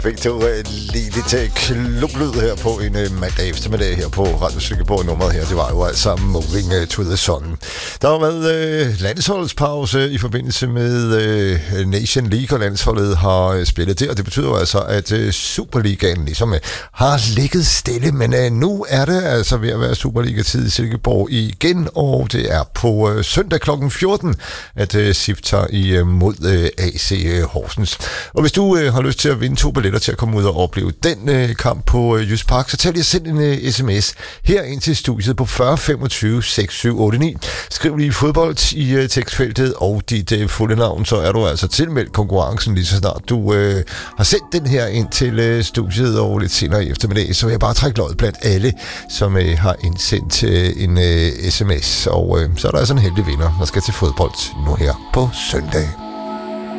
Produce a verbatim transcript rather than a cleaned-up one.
så fik du uh, lige lidt klublyd her på en uh, mandag eftermiddag her på Radio Silkeborg. Nummeret her, det var jo altså Moving uh, to the Sun. Der har været uh, landsholdspause i forbindelse med uh, Nation League, og landsholdet har uh, spillet det, og det betyder jo altså, at uh, Superligaen ligesom uh, har ligget stille, men uh, nu er det altså ved at være Superliga-tid i Silkeborg igen, og det er på uh, søndag klokken fjorten, at uh, S I F tager imod uh, A C uh, Horsens. Og hvis du uh, har lyst til at vinde to billetter til at komme ud og opleve den uh, kamp på uh, Jysk Park, så tag lige og send en uh, sms her ind til studiet på fyrre femogtyve seks syv otte ni. Skriv lige fodbold i uh, tekstfeltet og dit uh, fulde navn, så er du altså tilmeldt konkurrencen lige så snart du uh, har sendt den her ind til uh, studiet, og lidt senere i eftermiddag, så vil jeg bare trække løjet blandt alle, som uh, har indsendt uh, en uh, sms. Og uh, så er der altså en heldig vinder, der skal til fodbold nu her på søndag.